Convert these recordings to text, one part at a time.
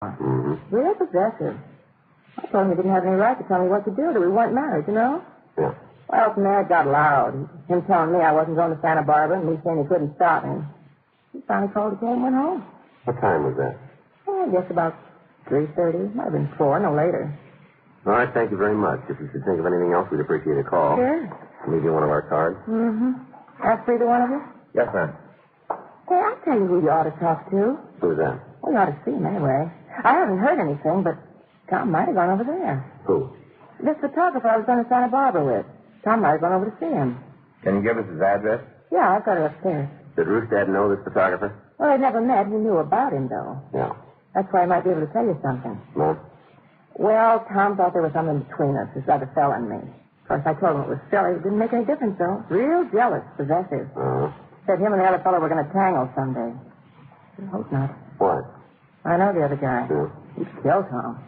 Real possessive. I told him he didn't have any right to tell me what to do, that we weren't married, you know? Yeah. Well, from there it got loud. Him telling me I wasn't going to Santa Barbara and me saying he couldn't stop me. He finally called again and went home. What time was that? Oh, I guess about 3:30. Might have been 4, no later. All right, thank you very much. If you should think of anything else, we'd appreciate a call. Sure. I'll leave you one of our cards. Ask for either one of you? Yes, ma'am. Hey, I'll tell you who you ought to talk to. Who's that? Well, you ought to see him anyway. I haven't heard anything, but Tom might have gone over there. Who? This photographer I was going to Santa Barbara with. Tom might have gone over to see him. Can you give us his address? Yeah, I've got it upstairs. Did Ruth's dad know this photographer? Well, they'd never met. He knew about him, though. Yeah. That's why I might be able to tell you something. No? Well, Tom thought there was something between us, this other fella and me. Of course, I told him it was silly. It didn't make any difference, though. Real jealous, possessive. Said him and the other fellow were going to tangle someday. I hope not. What? I know the other guy. Yeah. He'd kill Tom.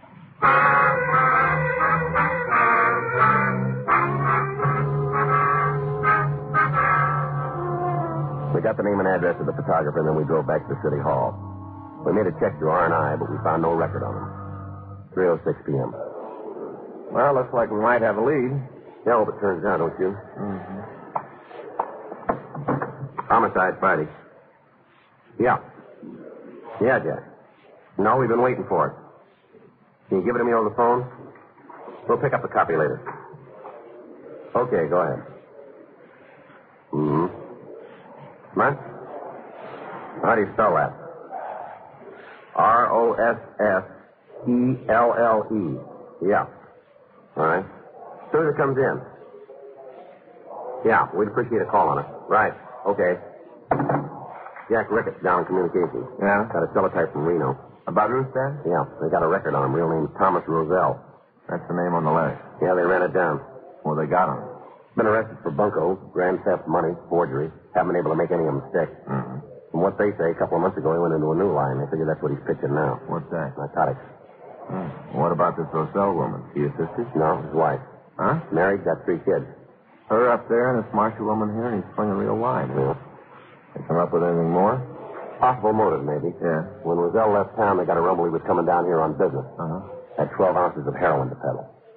We got the name and address of the photographer, and then we drove back to the city hall. We made a check through R&I, but we found no record on him. 3:06 p.m. Well, looks like we might have a lead. Yeah, I hope it turns out, don't you? Homicide Friday. Yeah. Yeah, Jack. No, we've been waiting for it. Can you give it to me over the phone? We'll pick up the copy later. Okay, go ahead. What? How do you spell that? Rossfelle. Yeah. All right. As soon as it comes in. Yeah, we'd appreciate a call on it. Right. Okay. Jack Ricketts down in communications. Yeah? Got a teletype from Reno. About Ruth's dad? Yeah, they got a record on him. Real name Thomas Roselle. That's the name on the letter. Yeah, they ran it down. Well, they got him. Been arrested for bunco, grand theft, money, forgery. Haven't been able to make any of them stick. From what they say, a couple of months ago, he went into a new line. They figure that's what he's pitching now. What's that? Narcotics. What about this Roselle woman? She your sister? No, his wife. Huh? Married, got 3 kids. Her up there and this Marshall woman here, and he's playing a real line. Yeah. They come up with anything more? Possible motive, maybe. Yeah. When Roselle left town, they got a rumble he was coming down here on business. Uh-huh. Had 12 ounces of heroin to peddle.